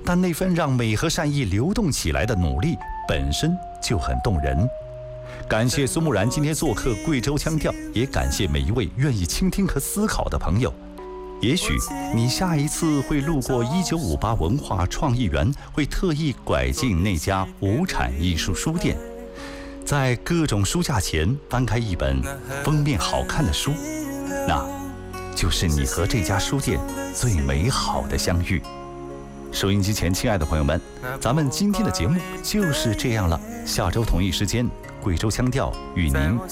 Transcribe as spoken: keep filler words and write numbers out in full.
但那份让美和善意流动起来的努力本身就很动人。感谢苏木然今天做客贵州腔调，也感谢每一位愿意倾听和思考的朋友。也许你下一次会路过一九五八文化创意园，会特意拐进那家无产艺术书店，在各种书架前翻开一本封面好看的书，那就是你和这家书店最美好的相遇。收音机前亲爱的朋友们，咱们今天的节目就是这样了，下周同一时间贵州腔调与您